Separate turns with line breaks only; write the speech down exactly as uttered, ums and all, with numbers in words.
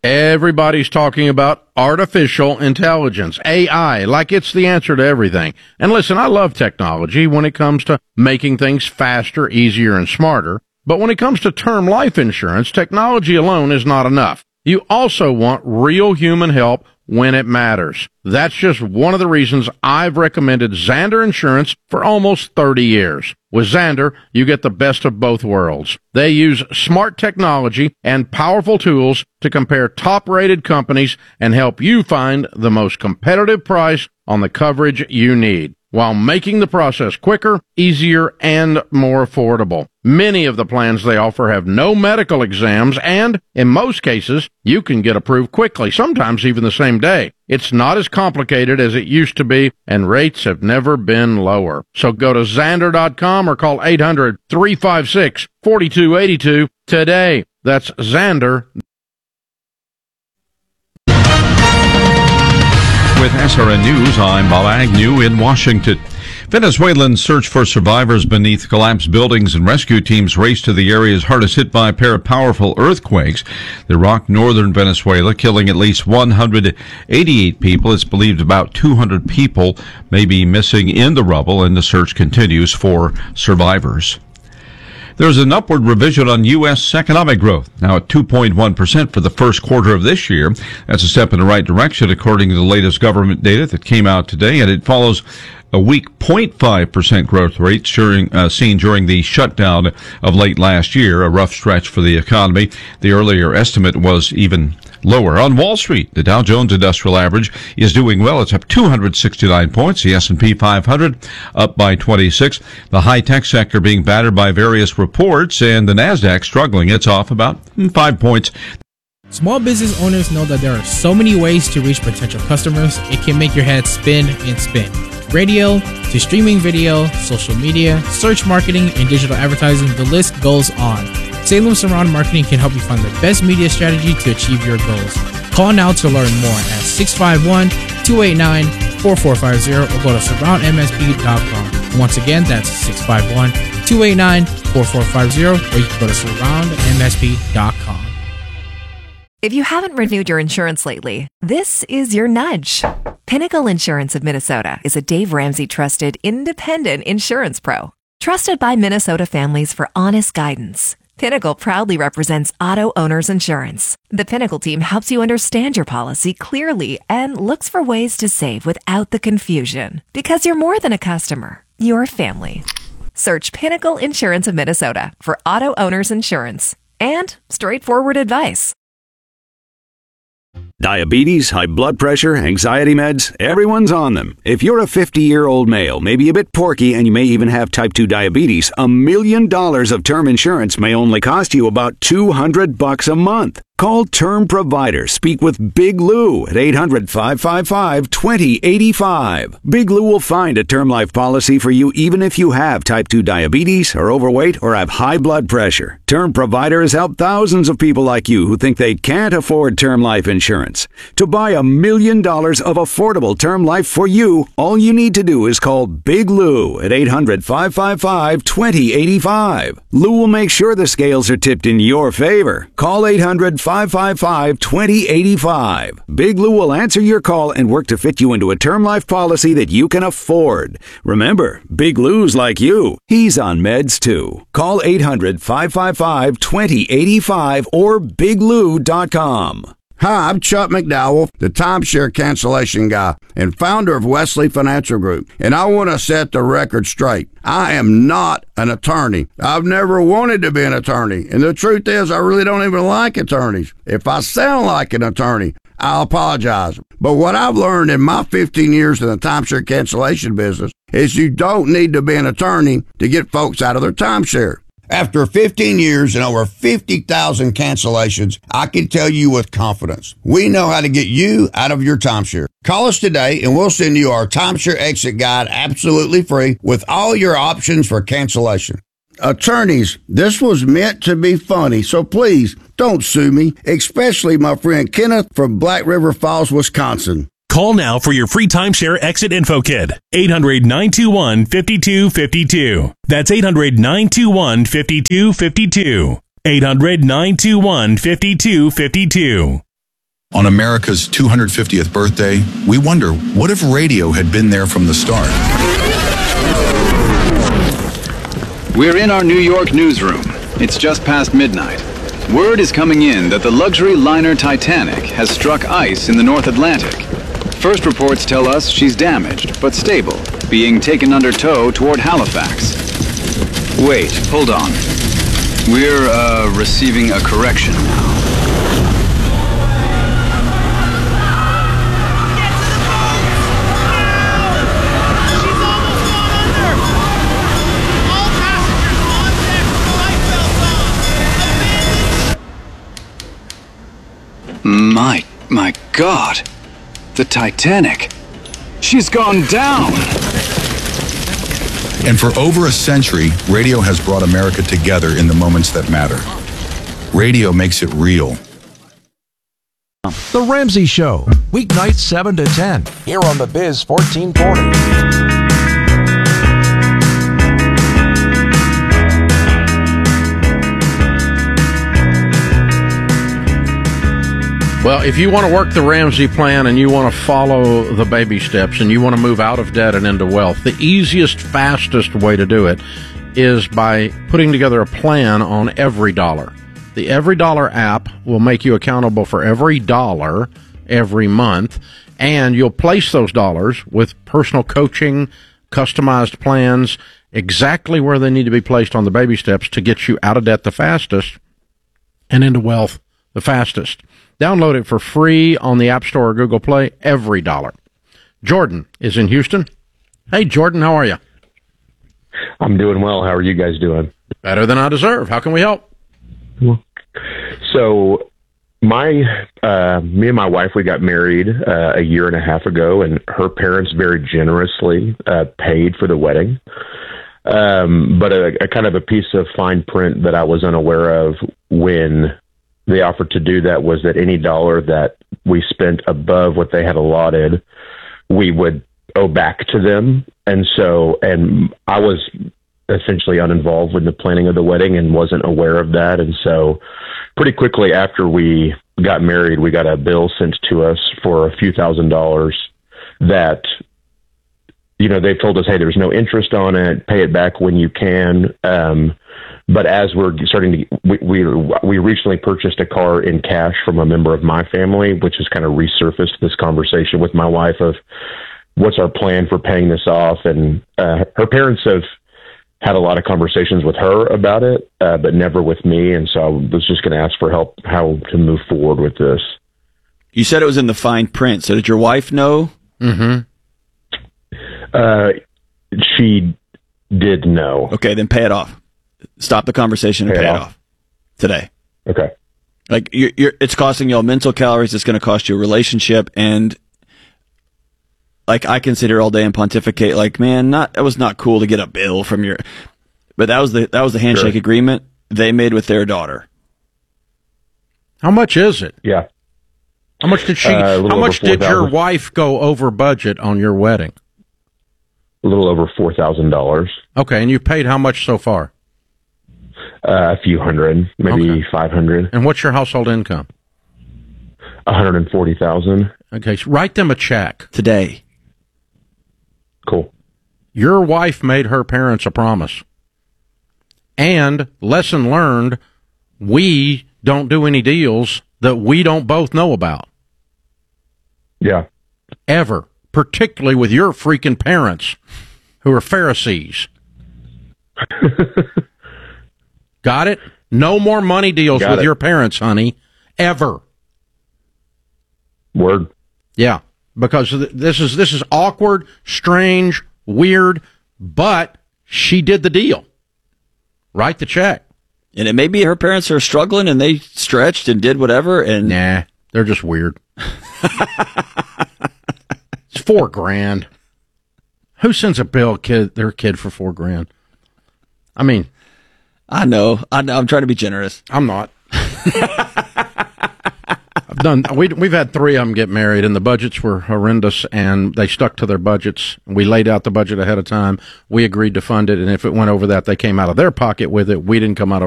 Everybody's talking about artificial intelligence, A I, like it's the answer to everything. And listen, I love technology when it comes to making things faster, easier, and smarter. But when it comes to term life insurance, technology alone is not enough. You also want real human help when it matters. That's just one of the reasons I've recommended Zander Insurance for almost thirty years. With Zander, you get the best of both worlds. They use smart technology and powerful tools to compare top-rated companies and help you find the most competitive price on the coverage you need, while making the process quicker, easier, and more affordable. Many of the plans they offer have no medical exams, and in most cases, you can get approved quickly, sometimes even the same day. It's not as complicated as it used to be, and rates have never been lower. So go to Zander dot com or call eight hundred, three five six, four two eight two today. That's Zander.
With S R N News, I'm Bob Agnew in Washington. Venezuelans search for survivors beneath collapsed buildings, and rescue teams race to the areas hardest hit by a pair of powerful earthquakes that rocked northern Venezuela, killing at least one hundred eighty-eight people. It's believed about two hundred people may be missing in the rubble, and the search continues for survivors. There's an upward revision on U S economic growth, now at two point one percent for the first quarter of this year. That's a step in the right direction, according to the latest government data that came out today, and it follows a weak zero point five percent growth rate during, uh, seen during the shutdown of late last year, a rough stretch for the economy. The earlier estimate was even lower. On Wall Street, the Dow Jones Industrial Average is doing well. It's up two hundred sixty-nine points. The S and P five hundred up by twenty-six. The high-tech sector being battered by various reports, and the NASDAQ struggling. It's off about five points.
Small business owners know that there are so many ways to reach potential customers, it can make your head spin and spin. Radio, to streaming video, social media, search marketing, and digital advertising, the list goes on. Salem Surround Marketing can help you find the best media strategy to achieve your goals. Call now to learn more at six five one, two eight nine, four four five zero or go to surround m s p dot com. Once again, that's six five one, two eight nine, four four five zero or you can go to surround m s p dot com.
If you haven't renewed your insurance lately, this is your nudge. Pinnacle Insurance of Minnesota is a Dave Ramsey trusted independent insurance pro, trusted by Minnesota families for honest guidance. Pinnacle proudly represents auto owners insurance. The Pinnacle team helps you understand your policy clearly and looks for ways to save without the confusion. Because you're more than a customer, you're family. Search Pinnacle Insurance of Minnesota for auto owners insurance and straightforward advice.
Diabetes, high blood pressure, anxiety meds, everyone's on them. If you're a fifty-year-old male, maybe a bit porky, and you may even have type two diabetes, a million dollars of term insurance may only cost you about two hundred bucks a month. Call Term Provider. Speak with Big Lou at eight hundred, five five five, two zero eight five. Big Lou will find a term life policy for you even if you have type two diabetes, are overweight, or have high blood pressure. Term Provider has helped thousands of people like you who think they can't afford term life insurance. To buy a million dollars of affordable term life for you, all you need to do is call Big Lou at eight hundred, five five five, two zero eight five. Lou will make sure the scales are tipped in your favor. Call eight hundred, five five five, two zero eight five. Big Lou will answer your call and work to fit you into a term life policy that you can afford. Remember, Big Lou's like you. He's on meds too. Call eight hundred, five five five, two zero eight five or big lou dot com.
Hi, I'm Chuck McDowell, the timeshare cancellation guy and founder of Wesley Financial Group, and I want to set the record straight. I am not an attorney. I've never wanted to be an attorney, and the truth is I really don't even like attorneys. If I sound like an attorney, I'll apologize. But what I've learned in my fifteen years in the timeshare cancellation business is you don't need to be an attorney to get folks out of their timeshare. After fifteen years and over fifty thousand cancellations, I can tell you with confidence, we know how to get you out of your timeshare. Call us today and we'll send you our timeshare exit guide absolutely free with all your options for cancellation. Attorneys, this was meant to be funny, so please don't sue me, especially my friend Kenneth from Black River Falls, Wisconsin.
Call now for your free timeshare exit info kit. eight hundred, nine two one, five two five two. That's eight hundred, nine two one, five two five two. eight hundred, nine two one, five two five two.
On America's two hundred fiftieth birthday, we wonder, what if radio had been there from the start?
We're in our New York newsroom. It's just past midnight. Word is coming in that the luxury liner Titanic has struck ice in the North Atlantic. First reports tell us she's damaged, but stable, being taken under tow toward Halifax. Wait, hold on. We're, uh, receiving a correction now. My, my God, the Titanic, she's gone down.
And for over a century, radio has brought America together in the moments that matter. Radio makes it real.
The Ramsey Show, weeknights seven to ten, here on the Biz fourteen forty.
Well, if you want to work the Ramsey plan and you want to follow the baby steps and you want to move out of debt and into wealth, the easiest, fastest way to do it is by putting together a plan on Every Dollar. The Every Dollar app will make you accountable for every dollar every month, and you'll place those dollars with personal coaching, customized plans, exactly where they need to be placed on the baby steps to get you out of debt the fastest and into wealth the fastest. Download it for free on the App Store or Google Play, Every Dollar. Jordan is in Houston. Hey, Jordan, how are you?
I'm doing well. How are you guys doing?
Better than I deserve. How can we help?
So, my, uh, me and my wife, we got married uh, a year and a half ago, and her parents very generously uh, paid for the wedding. Um, but a, a kind of a piece of fine print that I was unaware of when they offered to do that was that any dollar that we spent above what they had allotted, we would owe back to them. And so, and I was essentially uninvolved with the planning of the wedding and wasn't aware of that. And so pretty quickly after we got married, we got a bill sent to us for a few thousand dollars that, you know, they told us, hey, there's no interest on it, pay it back when you can. Um, But as we're starting to, we, we we recently purchased a car in cash from a member of my family, which has kind of resurfaced this conversation with my wife of what's our plan for paying this off. And uh, her parents have had a lot of conversations with her about it, uh, but never with me. And so I was just going to ask for help how to move forward with this.
You said it was in the fine print. So did your wife know?
Mm-hmm.
Uh, she did know.
Okay, then pay it off. Stop the conversation and pay, pay it off. off today.
Okay.
Like you're, you're, it's costing y'all mental calories. It's going to cost you a relationship, and like I can sit here all day and pontificate. Like, man, not that was not cool to get a bill from your, but that was the that was the handshake sure. agreement they made with their daughter.
How much is it?
Yeah.
How much did she?
Uh,
how much did your wife go over budget on your wedding?
A little over four thousand dollars.
Okay, and you paid how much so far?
Uh, a few hundred, maybe okay. five hundred.
And what's your household income?
One hundred and forty thousand.
Okay, so write them a check
today.
Cool.
Your wife made her parents a promise, and lesson learned: we don't do any deals that we don't both know about.
Yeah.
Ever, particularly with your freaking parents, who are Pharisees. Got it? No more money deals
Got
with
it.
your parents, honey. Ever.
Word.
Yeah, because th- this is this is awkward, strange, weird, but she did the deal. Write the check.
And it may be her parents are struggling and they stretched and did whatever. And
nah, they're just weird. It's four grand. Who sends a bill kid their kid for four grand? I mean,
I know. I know. I'm trying to be generous.
I'm not. I've done. We we've had three of them get married, and the budgets were horrendous, and they stuck to their budgets. We laid out the budget ahead of time. We agreed to fund it, and if it went over that, they came out of their pocket with it. We didn't come out of